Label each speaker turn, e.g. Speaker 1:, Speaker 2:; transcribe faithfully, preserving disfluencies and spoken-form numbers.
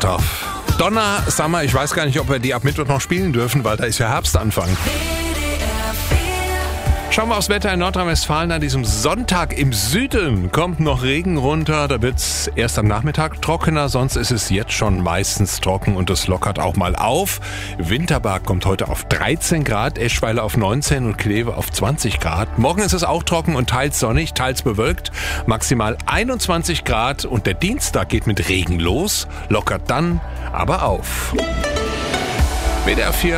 Speaker 1: drauf. Donna Summer, ich weiß gar nicht, ob wir die ab Mittwoch noch spielen dürfen, weil da ist ja Herbstanfang. Schauen wir aufs Wetter in Nordrhein-Westfalen. An diesem Sonntag im Süden kommt noch Regen runter. Da wird es erst am Nachmittag trockener. Sonst ist es jetzt schon meistens trocken und es lockert auch mal auf. Winterberg kommt heute auf dreizehn Grad, Eschweiler auf neunzehn und Kleve auf zwanzig Grad. Morgen ist es auch trocken und teils sonnig, teils bewölkt. Maximal einundzwanzig Grad und der Dienstag geht mit Regen los, lockert dann aber auf. W D R vier